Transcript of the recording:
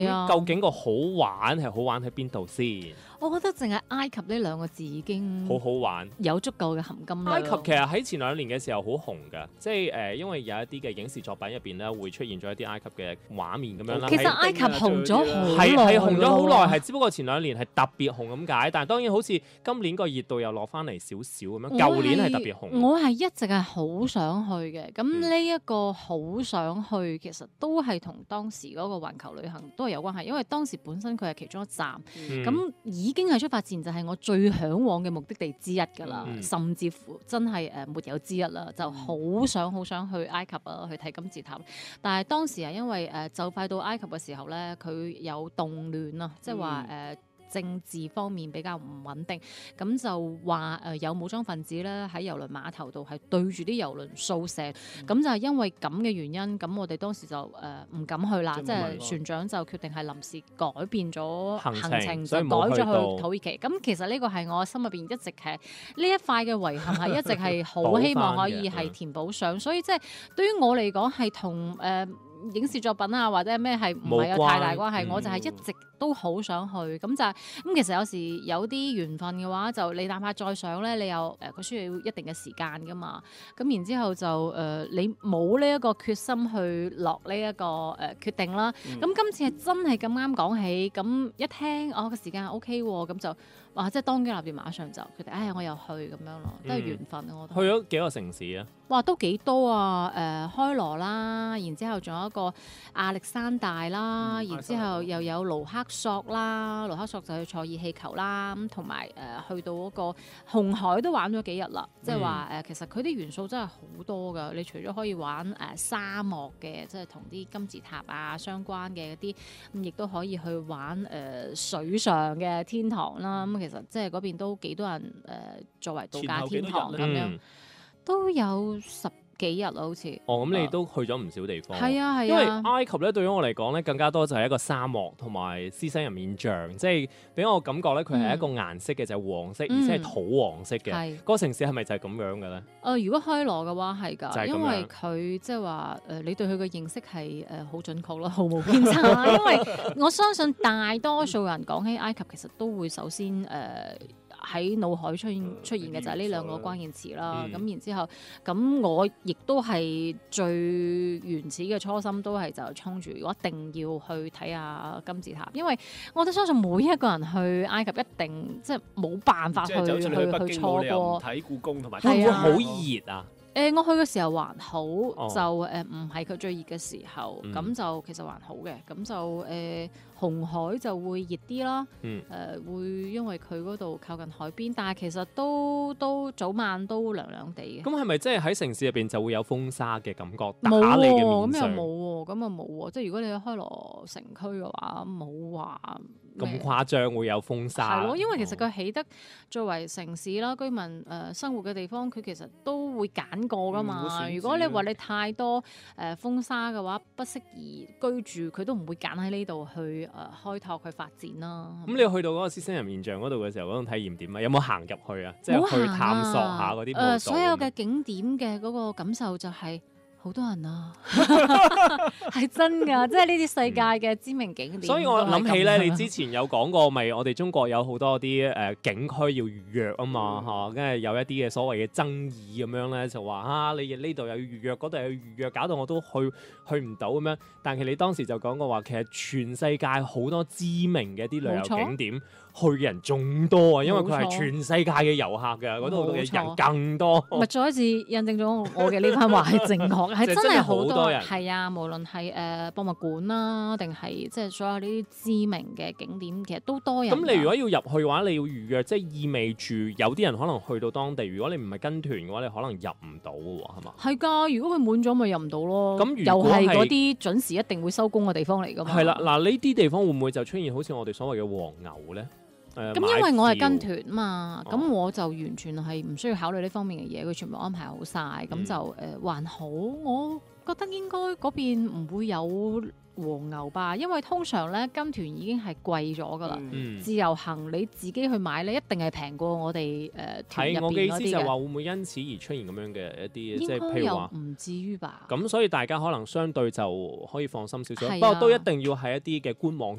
究竟個好玩係好玩喺邊度先？ 我覺得淨係埃及呢兩個字已經好好玩， 有足夠嘅含金量。 埃及其實喺前兩年嘅時候好紅㗎，即係因為有一啲嘅影視作品入邊咧會出現咗一啲埃及嘅畫面咁樣啦。 其實埃及紅咗好耐， 係紅咗好耐，係只不過前兩年係特別紅咁解。但係當然好似今年個熱度又落翻嚟少少咁樣，舊年係特別紅。 我係一直係好想去嘅，咁呢一個好想去其實都係同當時嗰個環球旅行都係有關係，因為當時本身佢係其中一站，咁已經係出發前就係我最嚮往嘅目的地之一㗎啦，甚至乎真係沒有之一啦，就好想去埃及啊，去睇金字塔。但係當時係因為就快到埃及嘅時候咧，佢有動亂啊，即係話政治方面比較唔穩定，咁就話有武裝分子咧喺郵輪碼頭度係對住啲郵輪掃射，咁就係因為咁嘅原因，咁我哋當時就唔敢去啦，即係船長就決定係臨時改變咗行程，就改咗去土耳其。咁其實呢個係我心入邊一直係呢一塊嘅遺憾，係一直係好希望可以係填補上，所以即係對於我嚟講係同影視作品啊或者咩係唔係有太大關係，我就係一直都好想去，咁就係咁。其實有時有啲緣分嘅話，就你哪怕再想咧，你又佢需要一定嘅時間噶嘛。咁然之後就你冇呢一個決心去落呢一個決定啦。咁今次係真係咁啱講起，咁一聽個時間係 OK 喎，咁就哇即係當機立斷，馬上就決定，我又去咁樣咯，都係緣分。我覺得去咗幾個城市啊？ 哇，都幾多啊！開羅啦，然之後仲有一個亞歷山大啦，然之後又有盧克索啦，盧克索就去坐熱氣球啦，咁同埋去到嗰個紅海都玩咗幾日啦，即係話其實佢啲元素真係好多㗎。你除咗可以玩沙漠嘅，即係同啲金字塔啊相關嘅一啲，咁亦都可以去玩水上嘅天堂啦。咁其實即係嗰邊都幾多人作為度假天堂咁樣。都有10幾日啦，好似。咁你都去咗唔少地方。 係啊， 因為埃及咧對於我嚟講咧，更加多就係一個沙漠同埋獅身人面像，即係俾我感覺咧，佢係一個顏色嘅就係黃色，而且係土黃色嘅。個城市係咪就係咁樣嘅咧？ 如果開羅嘅話係㗎，因為佢即係話你對佢嘅認識係好準確咯，毫無偏差。因為我相信大多數人講起埃及，其實都會首先喺腦海出現嘅就係呢兩個關鍵詞啦，咁然之後，咁我亦都係最原始嘅初心都係就衝住，我一定要去睇下金字塔，因為我都相信每一個人去埃及一定即係冇辦法去錯過睇故宮同埋， 會唔會好熱啊？ 我去嘅時候還好，就唔係佢最熱嘅時候，咁就其實還好嘅，咁就紅海就會熱啲啦，會因為佢嗰度靠近海邊，但係其實都早晚都涼涼地嘅。 咁係咪即係喺城市入邊就會有風沙嘅感覺打你嘅面上？ 咁又冇喎，咁啊冇喎，即係如果你去開羅城區嘅話，冇話咁誇張會有風沙。 係咯，因為其實佢起得作為城市啦，居民生活嘅地方，佢其實都會揀過噶嘛。如果你話你太多風沙嘅話，不適宜居住，佢都唔會揀喺呢度去開拓去發展啦。 咁你去到嗰個獅身人面像嗰度嘅時候，嗰種體驗點啊？有冇行入去啊？即係去探索下嗰啲所有嘅景點嘅嗰個感受就係好多人啊，係真㗎，即係呢啲世界嘅知名景點。 所以我諗起咧，你之前有講過，咪我哋中國有好多啲景區要預約啊嘛嚇，跟住有一啲嘅所謂嘅爭議咁樣咧，就話你呢度有預約，嗰度有預約，搞到我都去唔到咁樣。但係你當時就講過話，其實全世界好多知名嘅啲旅遊景點去嘅人仲多啊，因為佢係全世界嘅遊客嘅，嗰度嘅人更多。 咪再一次印證咗我嘅呢番話係正確，係真係好多人。係啊，無論係博物館啦，定係即係所有呢啲知名嘅景點，其實都多人。 咁你如果要入去嘅話，你要預約，即係意味住有啲人可能去到當地，如果你唔係跟團嘅話，你可能入唔到嘅喎，係嘛？ 係㗎，如果佢滿咗，咪入唔到咯。 咁又係嗰啲準時一定會收工嘅地方嚟㗎嘛。 係啦，嗱呢啲地方會唔會就出現好似我哋所謂嘅黃牛咧？ 咁因為我係跟團嘛，咁我就完全係唔需要考慮呢方面嘅嘢，佢全部安排好晒，咁就還好。我覺得應該嗰邊唔會有黃牛吧，因為通常咧跟團已經係貴咗噶啦，自由行你自己去買咧，一定係平過我哋團入邊嗰啲嘅。我嘅意思就係話會唔會因此而出現咁樣嘅一啲，即係譬如話唔至於吧？咁所以大家可能相對就可以放心少少，不過都一定要喺一啲嘅官網